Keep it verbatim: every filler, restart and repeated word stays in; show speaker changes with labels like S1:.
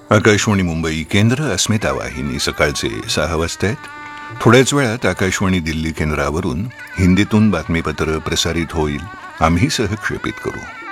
S1: आकाशवाणी मुंबई केंद्र, अस्मिता वाहिनी, सकाळचे सहा वाजता आहेत. थोड्याच वेळात आकाशवाणी दिल्ली केंद्रावरून हिंदीतून बातमीपत्र प्रसारित होईल. आम्ही सहक्षेपित करू.